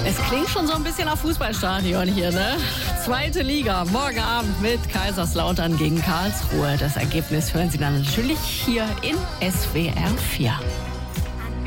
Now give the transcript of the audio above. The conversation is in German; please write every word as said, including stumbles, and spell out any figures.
Es klingt schon so ein bisschen nach Fußballstadion hier, ne? Zweite Liga, morgen Abend mit Kaiserslautern gegen Karlsruhe. Das Ergebnis hören Sie dann natürlich hier in S W R vier.